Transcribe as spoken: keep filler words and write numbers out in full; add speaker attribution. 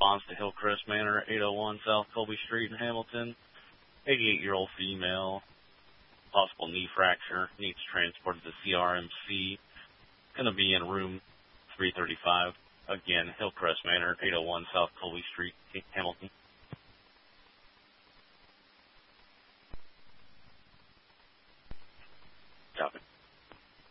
Speaker 1: response to Hillcrest Manor, eight oh one South Colby Street in Hamilton. eighty-eight-year-old female, possible knee fracture, needs transported to C R M C. Going to be in room three thirty-five. Again, Hillcrest Manor, eight oh one South Colby Street, Hamilton.